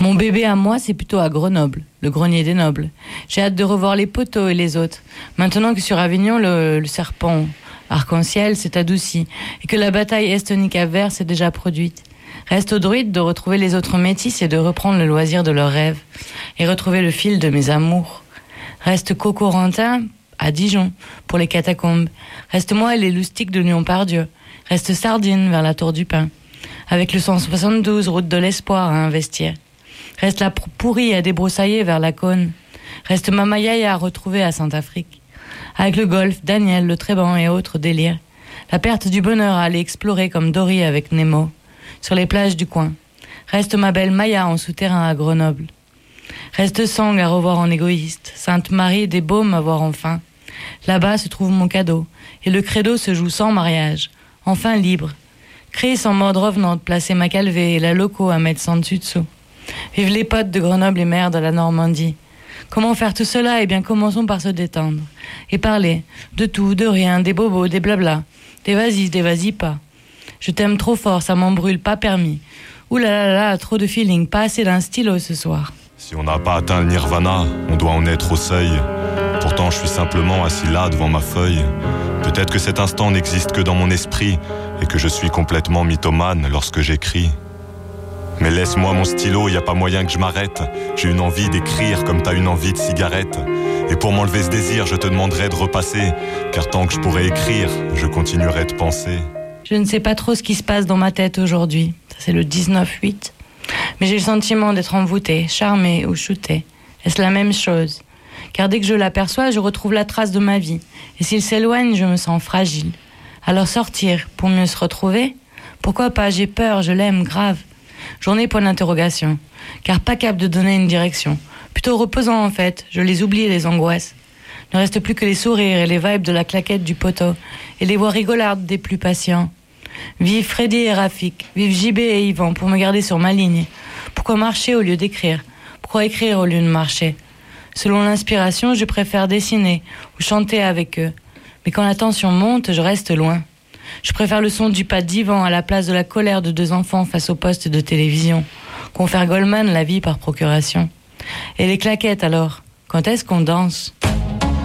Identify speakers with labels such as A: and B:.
A: Mon bébé à moi, c'est plutôt à Grenoble, le grenier des nobles. J'ai hâte de revoir les poteaux et les autres. Maintenant que sur Avignon, le serpent arc-en-ciel s'est adouci et que la bataille estonica vert s'est déjà produite. Reste aux druides de retrouver les autres métis et de reprendre le loisir de leurs rêves et retrouver le fil de mes amours. Reste Cocorantin à Dijon pour les catacombes. Reste moi et les loustiques de Lyon-Pardieu. Reste Sardine vers la Tour du Pin. Avec le 172 route de l'Espoir à investir. Reste la pourrie à débroussailler vers la Cône. Reste Mama Yaya à retrouver à Saint-Afrique. Avec le golf, Daniel, le Tréban et autres délires. La perte du bonheur à aller explorer comme Dory avec Nemo. Sur les plages du coin. Reste ma belle Maya en souterrain à Grenoble. Reste Sang à revoir en égoïste. Sainte-Marie des Baumes à voir enfin. Là-bas se trouve mon cadeau. Et le credo se joue sans mariage. Enfin libre. Chris en mode revenante, placer ma calvée et la loco à mettre sans dessus-dessous. Vive les potes de Grenoble et mer de la Normandie. Comment faire tout cela? Eh bien, commençons par se détendre. Et parler. De tout, de rien, des bobos, des blabla. Des vas-y pas. Je t'aime trop fort, ça m'embrûle, pas permis. Ouh là là là, trop de feeling, pas assez d'un stylo ce soir.
B: Si on n'a pas atteint le nirvana, on doit en être au seuil. Pourtant, je suis simplement assis là devant ma feuille. Peut-être que cet instant n'existe que dans mon esprit et que je suis complètement mythomane lorsque j'écris. Mais laisse-moi mon stylo, y a pas moyen que je m'arrête. J'ai une envie d'écrire comme t'as une envie de cigarette. Et pour m'enlever ce désir, je te demanderai de repasser. Car tant que je pourrai écrire, je continuerai de penser.
A: Je ne sais pas trop ce qui se passe dans ma tête aujourd'hui. Ça, c'est le 19-8. Mais j'ai le sentiment d'être envoûtée, charmée ou shootée. Est-ce la même chose? Car dès que je l'aperçois, je retrouve la trace de ma vie. Et s'il s'éloigne, je me sens fragile. Alors sortir pour mieux se retrouver? Pourquoi pas? J'ai peur, je l'aime, grave. Journée point d'interrogation. Car pas capable de donner une direction. Plutôt reposant en fait, je les oublie les angoisses. Ne reste plus que les sourires et les vibes de la claquette du poteau. Et les voix rigolardes des plus patients. Vive Freddy et Rafik, vive JB et Yvan pour me garder sur ma ligne. Pourquoi marcher au lieu d'écrire? Pourquoi écrire au lieu de marcher? Selon l'inspiration, je préfère dessiner ou chanter avec eux. Mais quand la tension monte, je reste loin. Je préfère le son du pas d'Yvan à la place de la colère de deux enfants face au poste de télévision. Confère Goldman la vie par procuration. Et les claquettes alors? Quand est-ce qu'on danse?